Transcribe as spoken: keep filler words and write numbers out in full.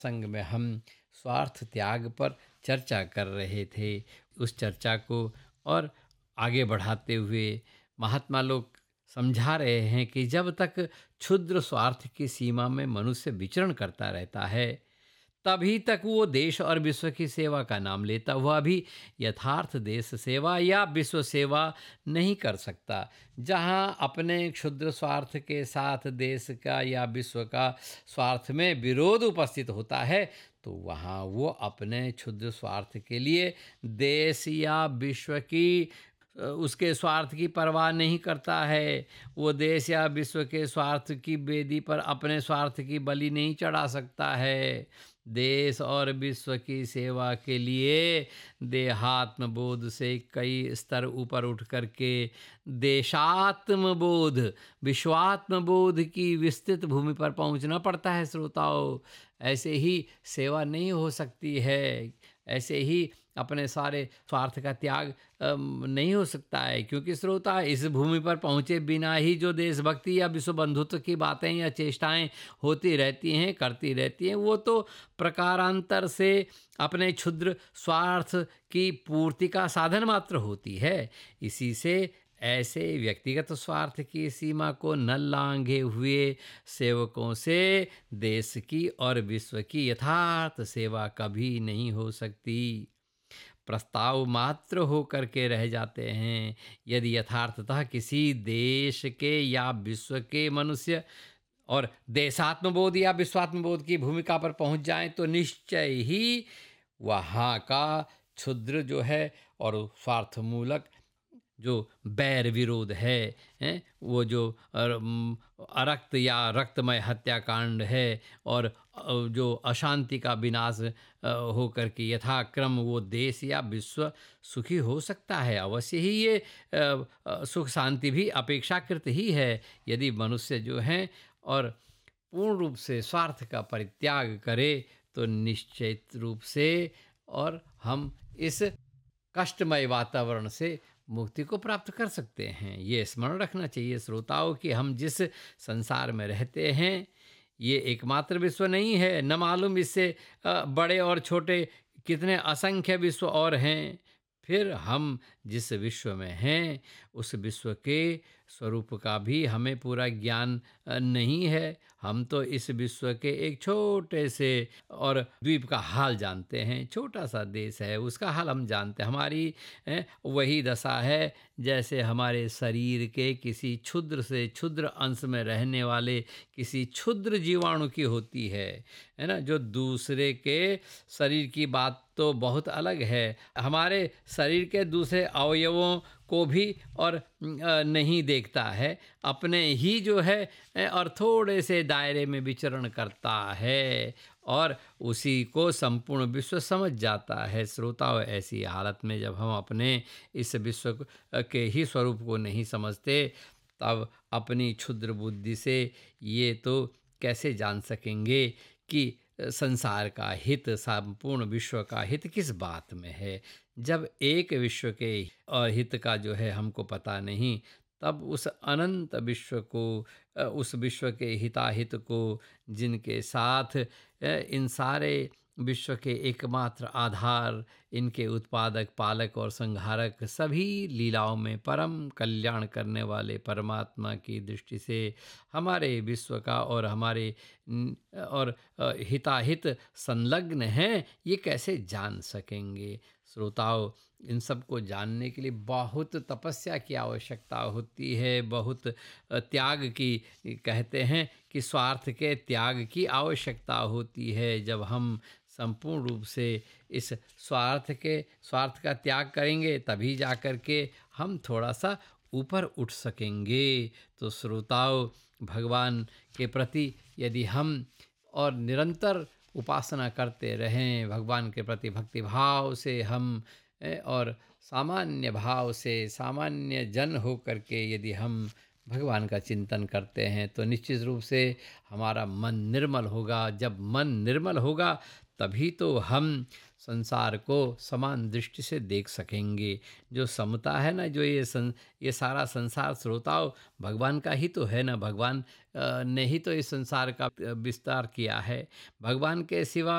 संग में हम स्वार्थ त्याग पर चर्चा कर रहे थे। उस चर्चा को और आगे बढ़ाते हुए महात्मा लोग समझा रहे हैं कि जब तक क्षुद्र स्वार्थ की सीमा में मनुष्य विचरण करता रहता है, तभी तक वो देश और विश्व की सेवा का नाम लेता हुआ भी यथार्थ देश सेवा या विश्व सेवा नहीं कर सकता। जहाँ अपने क्षुद्र स्वार्थ के साथ देश का या विश्व का स्वार्थ में विरोध उपस्थित होता है, तो वहाँ वो अपने क्षुद्र स्वार्थ के लिए देश या विश्व की अ, उसके स्वार्थ की परवाह नहीं करता है। वो देश या विश्व के स्वार्थ की वेदी पर अपने स्वार्थ की बलि नहीं चढ़ा सकता है। देश और विश्व की सेवा के लिए देहात्म बोध से कई स्तर ऊपर उठ करके देशात्म बोध, विश्वात्म बोध की विस्तृत भूमि पर पहुंचना पड़ता है। श्रोताओं, ऐसे ही सेवा नहीं हो सकती है, ऐसे ही अपने सारे स्वार्थ का त्याग अम, नहीं हो सकता है, क्योंकि श्रोता इस भूमि पर पहुँचे बिना ही जो देशभक्ति या विश्व बंधुत्व की बातें या चेष्टाएं होती रहती हैं, करती रहती हैं, वो तो प्रकारांतर से अपने क्षुद्र स्वार्थ की पूर्ति का साधन मात्र होती है। इसी से ऐसे व्यक्तिगत स्वार्थ की सीमा को न लांघे हुए सेवकों से देश की और विश्व की यथार्थ सेवा कभी नहीं हो सकती। प्रस्ताव मात्र होकर के रह जाते हैं। यदि यथार्थतः किसी देश के या विश्व के मनुष्य और देशात्मबोध या विश्वात्मबोध की भूमिका पर पहुंच जाएं, तो निश्चय ही वहाँ का क्षुद्र जो है और स्वार्थमूलक जो बैर विरोध है, हैं, वो जो अर- म, अरक्त या रक्तमय हत्याकांड है और अ, जो अशांति का विनाश अ, हो करके यथाक्रम वो देश या विश्व सुखी हो सकता है। अवश्य ही ये अ, अ, सुख शांति भी अपेक्षाकृत ही है, यदि मनुष्य जो हैं और पूर्ण रूप से स्वार्थ का परित्याग करे, तो निश्चित रूप से और हम इस कष्टमय वातावरण से मुक्ति को प्राप्त कर सकते हैं। ये स्मरण रखना चाहिए श्रोताओं कि हम जिस संसार में रहते हैं, ये एकमात्र विश्व नहीं है। न मालूम इससे अ, बड़े और छोटे कितने असंख्य विश्व और हैं। फिर हम जिस विश्व में हैं, उस विश्व के स्वरूप का भी हमें पूरा ज्ञान अ, नहीं है। हम तो इस विश्व के एक छोटे से और द्वीप का हाल जानते हैं। छोटा सा देश है, उसका हाल हम जानते हैं। हमारी अ, वही दशा है जैसे हमारे शरीर के किसी क्षुद्र से क्षुद्र अंश में रहने वाले किसी क्षुद्र जीवाणु की होती है है ना। जो दूसरे के शरीर की बात तो बहुत अलग है, हमारे शरीर के दूसरे अवयवों को भी और अ, नहीं देखता है, अपने ही जो है अ, और थोड़े से दायरे में विचरण करता है और उसी को संपूर्ण विश्व समझ जाता है। श्रोताओं, ऐसी हालत में जब हम अपने इस विश्व को- के ही स्वरूप को नहीं समझते, तब अपनी क्षुद्र बुद्धि से ये तो कैसे जान सकेंगे कि संसार का हित, संपूर्ण विश्व का हित किस बात में है। जब एक विश्व के और हित का जो है हमको पता नहीं, तब उस अनंत विश्व को, अ, उस विश्व के हिताहित को, जिनके साथ अ, इन सारे विश्व के एकमात्र आधार, इनके उत्पादक, पालक और संहारक, सभी लीलाओं में परम कल्याण करने वाले परमात्मा की दृष्टि से हमारे विश्व का और हमारे न- और अ, हिताहित संलग्न हैं, ये कैसे जान सकेंगे। श्रोताओं, इन सब को जानने के लिए बहुत तपस्या की आवश्यकता होती है, बहुत अ, त्याग की, कहते हैं कि स्वार्थ के त्याग की आवश्यकता होती है। जब हम संपूर्ण रूप से इस स्वार्थ के स्वार्थ का त्याग करेंगे, तभी जा कर के हम थोड़ा सा ऊपर उठ सकेंगे। तो श्रोताओं, भगवान के प्रति यदि हम और निरंतर उपासना करते रहें, भगवान के प्रति भक्ति भाव से हम ए, और सामान्य भाव से सामान्य जन हो करके यदि हम भगवान का चिंतन करते हैं, तो निश्चित रूप से हमारा मन निर्मल होगा। जब मन निर्मल होगा, तभी तो हम संसार को समान दृष्टि से देख सकेंगे। जो समता है ना, जो ये सं, ये सारा संसार श्रोताओं भगवान का ही तो है ना। भगवान अ, ने ही तो इस संसार का अ, विस्तार किया है। भगवान के सिवा